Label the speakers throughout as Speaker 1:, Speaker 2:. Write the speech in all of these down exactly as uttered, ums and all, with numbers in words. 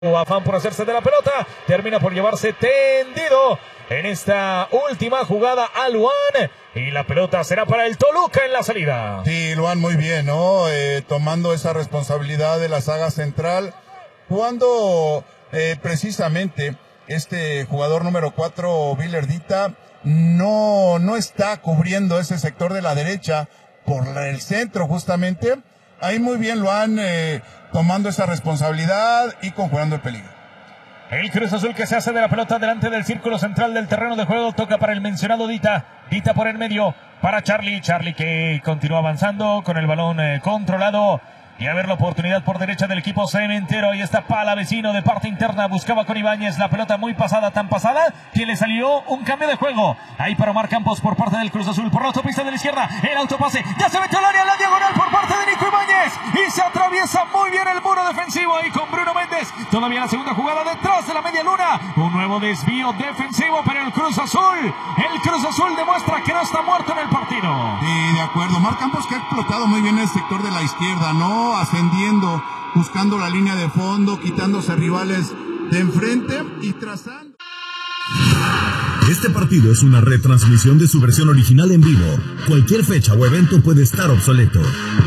Speaker 1: Afán por hacerse de la pelota, termina por llevarse tendido en esta última jugada a Luan, y la pelota será para el Toluca en la salida.
Speaker 2: Sí, Luan muy bien, ¿no? Eh, tomando esa responsabilidad de la saga central, jugando eh, precisamente este jugador número cuatro, Vilardita, no, no está cubriendo ese sector de la derecha por el centro justamente. Ahí muy bien Luan eh, tomando esa responsabilidad y conjurando el peligro.
Speaker 1: El Cruz Azul que se hace de la pelota delante del círculo central del terreno de juego. Toca para el mencionado Dita. Dita por el medio para Charlie. Charlie que continúa avanzando con el balón eh, controlado. Y a ver la oportunidad por derecha del equipo cementero. Ahí está Palavecino de parte interna. Buscaba con Ibáñez. La pelota muy pasada, tan pasada, que le salió un cambio de juego. Ahí para Omar Campos por parte del Cruz Azul. Por la autopista de la izquierda. El autopase. Ya se metió al área, la diagonal por parte de Nico Ibáñez. Y se atraviesa muy bien el muro defensivo. Ahí con Bruno Méndez. Todavía la segunda jugada detrás de la media luna. Un nuevo desvío defensivo. Pero el Cruz Azul. El Cruz Azul demuestra que no está muerto en el partido.
Speaker 2: Sí, de acuerdo. Omar Campos que ha explotado muy bien el sector de la izquierda, ¿no? Ascendiendo, buscando la línea de fondo, quitándose rivales de enfrente y trazando.
Speaker 3: Este partido es una retransmisión de su versión original en vivo. Cualquier fecha o evento puede estar obsoleto.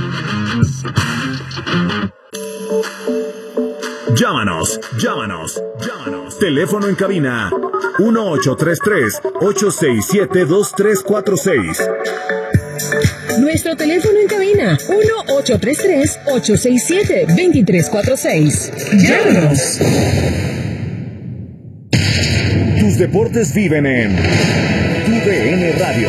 Speaker 3: Llámanos, llámanos, llámanos. Teléfono en cabina uno ocho tres tres, ocho seis siete, dos tres cuatro seis.
Speaker 4: Nuestro teléfono en cabina, uno ocho tres tres, ocho seis siete, dos tres cuatro seis. ¡Llámanos!
Speaker 3: Tus deportes viven en Tu D N Radio.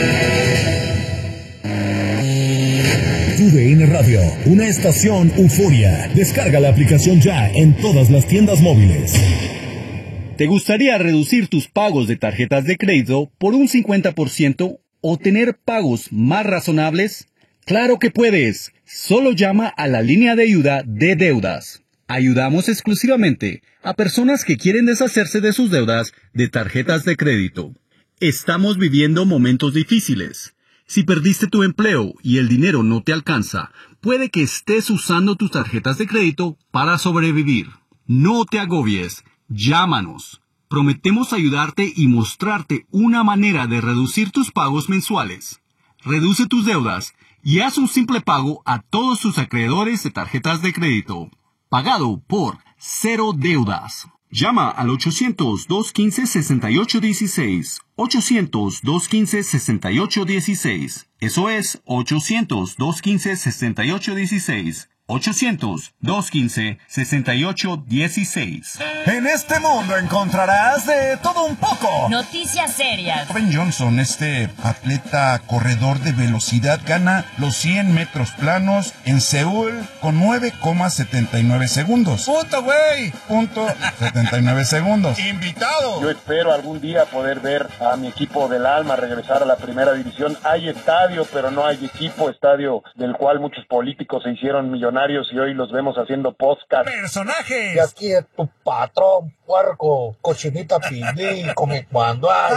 Speaker 3: Tu D N Radio, una estación euforia. Descarga la aplicación ya en todas las tiendas móviles.
Speaker 5: ¿Te gustaría reducir tus pagos de tarjetas de crédito por un cincuenta por ciento? ¿O tener pagos más razonables? ¡Claro que puedes! Solo llama a la línea de ayuda de deudas. Ayudamos exclusivamente a personas que quieren deshacerse de sus deudas de tarjetas de crédito. Estamos viviendo momentos difíciles. Si perdiste tu empleo y el dinero no te alcanza, puede que estés usando tus tarjetas de crédito para sobrevivir. No te agobies. Llámanos. Prometemos ayudarte y mostrarte una manera de reducir tus pagos mensuales. Reduce tus deudas y haz un simple pago a todos tus acreedores de tarjetas de crédito. Pagado por Cero Deudas. Llama al ochocientos, dos quince, sesenta y ocho dieciséis. ochocientos, dos quince, sesenta y ocho dieciséis. Eso es ochocientos, dos quince, sesenta y ocho dieciséis. ochocientos, dos quince, sesenta y ocho dieciséis.
Speaker 6: En este mundo encontrarás de todo un poco.
Speaker 7: Noticias serias.
Speaker 2: Ben Johnson, este atleta corredor de velocidad, gana los cien metros planos en Seúl con nueve coma setenta y nueve segundos.
Speaker 6: ¡Puto, güey!
Speaker 2: Punto setenta y nueve segundos.
Speaker 6: ¡Invitado!
Speaker 8: Yo espero algún día poder ver a mi equipo del alma regresar a la primera división. Hay estadio, pero no hay equipo. Estadio del cual muchos políticos se hicieron millonarios y hoy los vemos haciendo podcast.
Speaker 6: ¡Personajes!
Speaker 9: Y aquí es tu patrón, puerco, cochinita pibil, come cuando hay,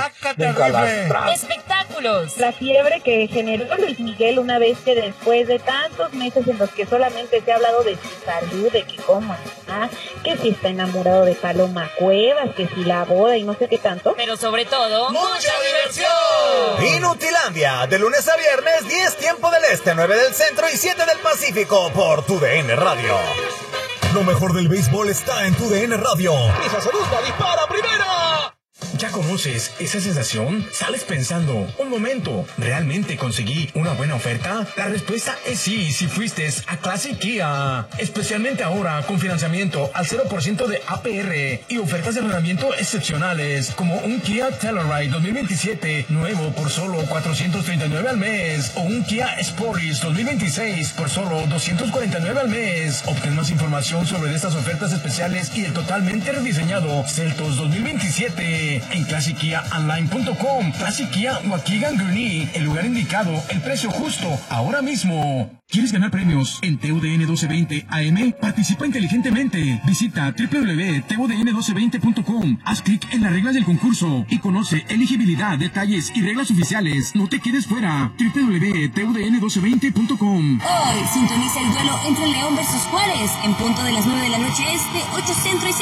Speaker 7: espectáculos.
Speaker 10: La fiebre que generó Luis Miguel una vez que después de tantos meses en los que solamente se ha hablado de su salud, de que cómo está, que si está enamorado de Paloma Cuevas, que si la boda y no sé qué tanto.
Speaker 7: Pero sobre todo,
Speaker 6: ¡mucha diversión!
Speaker 11: Inutilandia, de lunes a viernes, diez tiempo del este, nueve del centro y siete del Pacífico, por Tu D N Radio. Lo mejor del béisbol está en Tu D N Radio.
Speaker 6: ¡Esa segunda dispara primera! ¿Ya conoces esa sensación? ¿Sales pensando, un momento, ¿realmente conseguí una buena oferta? La respuesta es sí, si fuiste a Classic Kia. Especialmente ahora, con financiamiento al cero por ciento de A P R y ofertas de arrendamiento excepcionales, como un Kia Telluride dos mil veintisiete, nuevo por solo cuatrocientos treinta y nueve al mes, o un Kia Sportage dos mil veintiséis por solo doscientos cuarenta y nueve al mes. Obtén más información sobre estas ofertas especiales y el totalmente rediseñado Seltos dos mil veintisiete en classic kia online punto com. Classic Kia Waukegan Gurnee, el lugar indicado, el precio justo, ahora mismo. ¿Quieres ganar premios en T U D N doce veinte A M? Participa inteligentemente. Visita doble u doble u doble u punto T U D N doce veinte punto com. Haz clic en las reglas del concurso y conoce elegibilidad, detalles y reglas oficiales. No te quedes fuera. doble u doble u doble u punto T U D N doce veinte punto com.
Speaker 12: Hoy sintoniza el duelo entre León versus Juárez en punto de las nueve de la noche este, ocho centro y